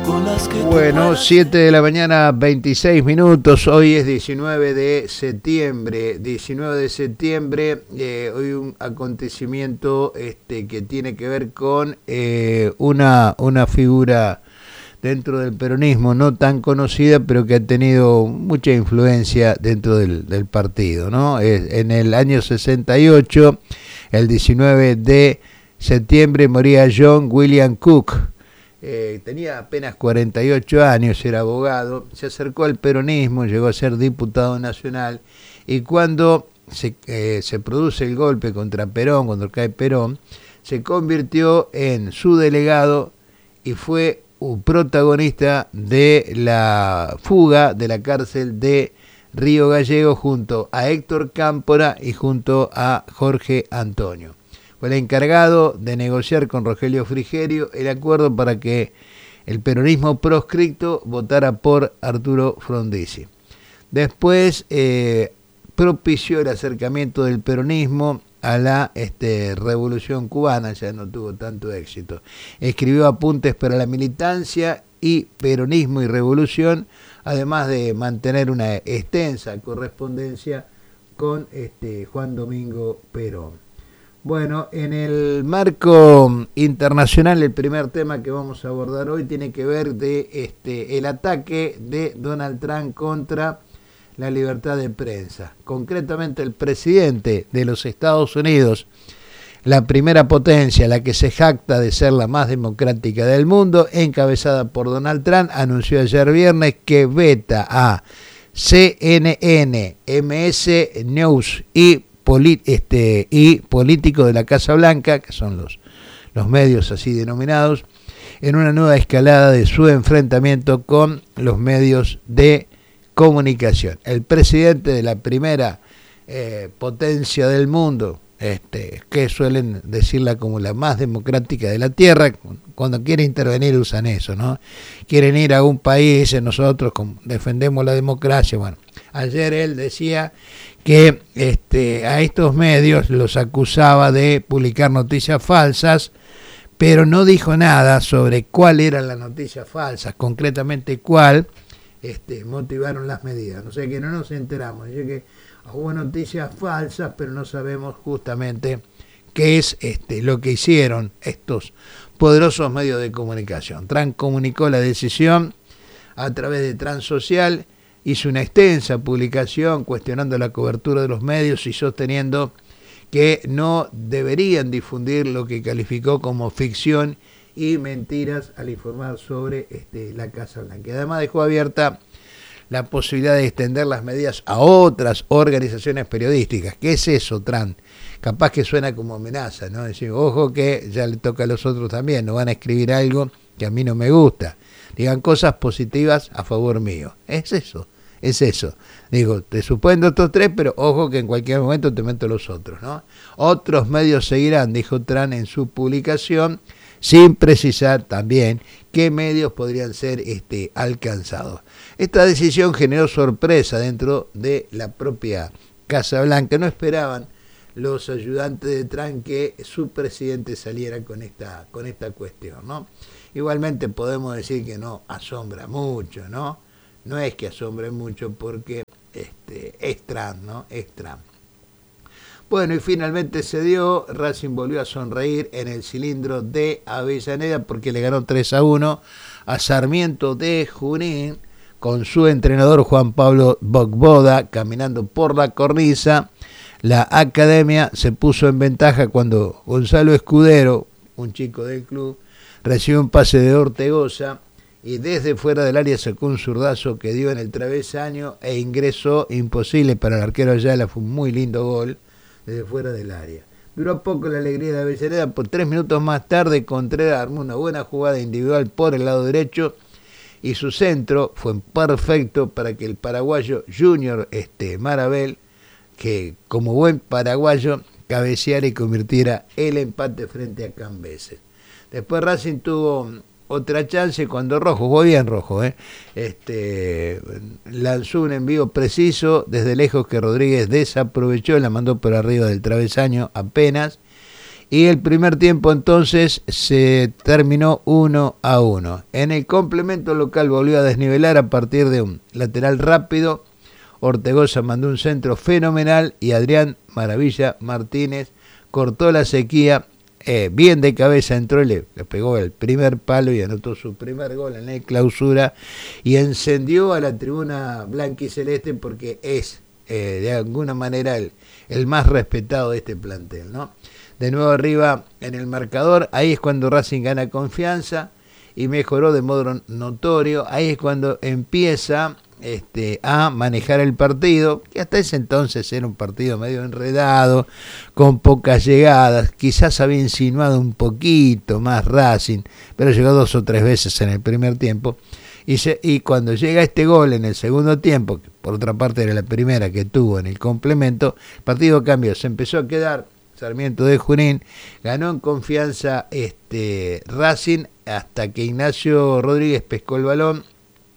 Bueno, 7 de la mañana, 26 minutos. Hoy es 19 de septiembre. 19 de septiembre, hoy un acontecimiento que tiene que ver con una figura dentro del peronismo no tan conocida, pero que ha tenido mucha influencia dentro del partido, ¿no? En el año 68, el 19 de septiembre, moría John William Cook. Tenía apenas 48 años, era abogado, se acercó al peronismo, llegó a ser diputado nacional, y cuando se produce el golpe contra Perón, cuando cae Perón, se convirtió en su delegado y fue un protagonista de la fuga de la cárcel de Río Gallegos junto a Héctor Cámpora y junto a Jorge Antonio. Fue el encargado de negociar con Rogelio Frigerio el acuerdo para que el peronismo proscripto votara por Arturo Frondizi. Después propició el acercamiento del peronismo a la revolución cubana, ya no tuvo tanto éxito. Escribió apuntes para la militancia y peronismo y revolución, además de mantener una extensa correspondencia con Juan Domingo Perón. Bueno, en el marco internacional, el primer tema que vamos a abordar hoy tiene que ver de el ataque de Donald Trump contra la libertad de prensa. Concretamente, el presidente de los Estados Unidos, la primera potencia, la que se jacta de ser la más democrática del mundo, encabezada por Donald Trump, anunció ayer viernes que veta a CNN, MS News y políticos de la Casa Blanca, que son los medios así denominados, en una nueva escalada de su enfrentamiento con los medios de comunicación. El presidente de la primera potencia del mundo, que suelen decirla como la más democrática de la tierra, cuando quiere intervenir usan eso, ¿no? Quieren ir a un país, nosotros defendemos la democracia. Bueno, ayer él decía que a estos medios los acusaba de publicar noticias falsas, pero no dijo nada sobre cuál era la noticia falsa, concretamente cuál motivaron las medidas. O sea que no nos enteramos. Dice que hubo noticias falsas, pero no sabemos justamente qué es lo que hicieron estos poderosos medios de comunicación. Trump comunicó la decisión a través de Transsocial, hizo una extensa publicación cuestionando la cobertura de los medios y sosteniendo que no deberían difundir lo que calificó como ficción y mentiras al informar sobre la Casa Blanca. Además dejó abierta la posibilidad de extender las medidas a otras organizaciones periodísticas. ¿Qué es eso, Trump? Capaz que suena como amenaza, ¿no? Decir, ojo que ya le toca a los otros también, no van a escribir algo que a mí no me gusta. Digan cosas positivas a favor mío. Es eso. Digo, te suspendo estos tres, pero ojo que en cualquier momento te meto los otros, ¿no? Otros medios seguirán, dijo Trump en su publicación, sin precisar también qué medios podrían ser alcanzados. Esta decisión generó sorpresa dentro de la propia Casa Blanca. No esperaban los ayudantes de Trump que su presidente saliera con esta cuestión, ¿no? Igualmente podemos decir que no asombra mucho, ¿no? No es que asombre mucho porque es Trump, ¿no? Es Trump. Bueno, y finalmente se dio, Racing volvió a sonreír en el cilindro de Avellaneda porque le ganó 3-1 a Sarmiento de Junín, con su entrenador Juan Pablo Bogboda caminando por la cornisa. La academia se puso en ventaja cuando Gonzalo Escudero, un chico del club, recibió un pase de Ortegoza y desde fuera del área sacó un zurdazo que dio en el travesaño e ingresó imposible para el arquero Ayala. Fue un muy lindo gol desde fuera del área. Duró poco la alegría de Avellaneda, por 3 minutos más tarde Contreras armó una buena jugada individual por el lado derecho y su centro fue perfecto para que el paraguayo Junior Marabel, que como buen paraguayo cabeceara y convirtiera el empate frente a Cambeses. Después Racing tuvo otra chance cuando Rojo, jugó bien Rojo, lanzó un envío preciso desde lejos que Rodríguez desaprovechó, la mandó por arriba del travesaño apenas, Y el primer tiempo entonces se terminó 1-1. En el complemento local volvió a desnivelar a partir de un lateral rápido. Ortegoza mandó un centro fenomenal y Adrián Maravilla Martínez cortó la sequía. Bien de cabeza entró y le pegó el primer palo y anotó su primer gol en la clausura y encendió a la tribuna blanquiceleste porque es de alguna manera el más respetado de este plantel, ¿no? De nuevo arriba en el marcador, ahí es cuando Racing gana confianza y mejoró de modo notorio, ahí es cuando empieza a manejar el partido, que hasta ese entonces era un partido medio enredado, con pocas llegadas, quizás había insinuado un poquito más Racing, pero llegó 2 o 3 veces en el primer tiempo, y cuando llega este gol en el segundo tiempo, que por otra parte era la primera que tuvo en el complemento, el partido cambió, se empezó a quedar Sarmiento de Junín, ganó en confianza Racing hasta que Ignacio Rodríguez pescó el balón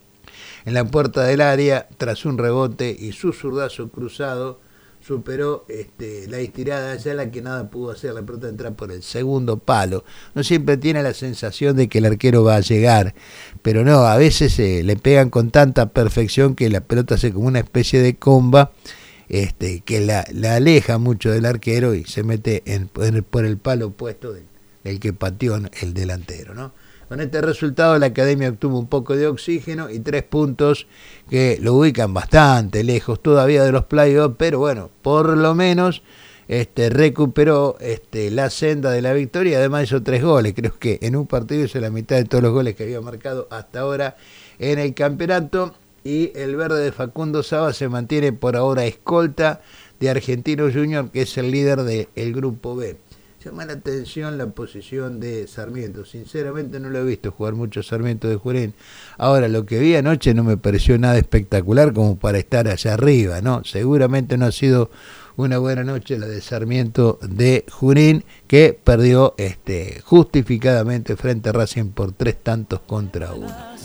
en la puerta del área tras un rebote y su zurdazo cruzado superó la estirada allá, la que nada pudo hacer, la pelota entra por el segundo palo. No siempre tiene la sensación de que el arquero va a llegar, pero no, a veces le pegan con tanta perfección que la pelota hace como una especie de comba que la aleja mucho del arquero y se mete por el palo opuesto del que pateó el delantero, ¿no? Con este resultado la Academia obtuvo un poco de oxígeno y 3 puntos que lo ubican bastante lejos todavía de los playoffs, pero bueno, por lo menos recuperó la senda de la victoria, además hizo 3 goles, creo que en un partido hizo la mitad de todos los goles que había marcado hasta ahora en el campeonato, y el verde de Facundo Saba se mantiene por ahora escolta de Argentino Junior, que es el líder del grupo B. Llama la atención la posición de Sarmiento. Sinceramente no lo he visto jugar mucho Sarmiento de Junín. Ahora, lo que vi anoche no me pareció nada espectacular como para estar allá arriba, ¿no? Seguramente no ha sido una buena noche la de Sarmiento de Junín, que perdió justificadamente frente a Racing por 3-1.